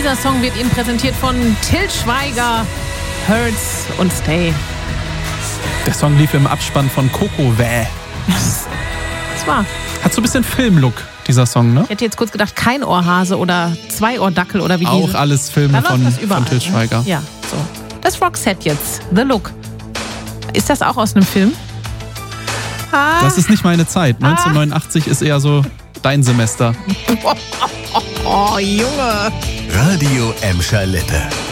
Dieser Song wird Ihnen präsentiert von Til Schweiger, Hurts und Stay. Der Song lief im Abspann von Coco Vä. Das war. Hat so ein bisschen Filmlook, dieser Song, ne? Ich hätte jetzt kurz gedacht, kein Ohrhase oder Zweiohrdackel oder wie auch alles Filme von Til Schweiger. Ne? Ja, so. Das Roxette jetzt, The Look. Ist das auch aus einem Film? Das ist nicht meine Zeit. 1989 ist eher so dein Semester. Oh, Junge. Radio Emscher Lippe.